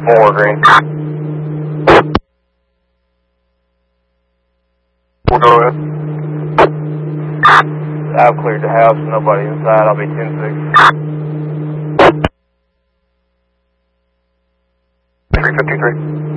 4 green. We'll go ahead. I've cleared the house, nobody inside, I'll be 10-6. 353.